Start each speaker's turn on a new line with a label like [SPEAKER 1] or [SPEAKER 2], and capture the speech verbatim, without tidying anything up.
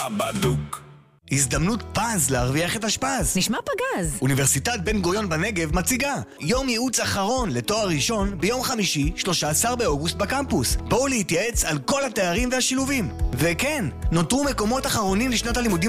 [SPEAKER 1] בבדוק.
[SPEAKER 2] הזדמנות פז להרוויח את השפז.
[SPEAKER 3] נשמע פגז.
[SPEAKER 2] אוניברסיטת בן גוריון בנגב מציגה יום ייעוץ אחרון לתואר ראשון ביום חמישי, שלושה עשר באוגוסט בקמפוס. בואו להתייעץ על כל התארים והשילובים. וכן, נותרו מקומות אחרונים לשנת הלימודים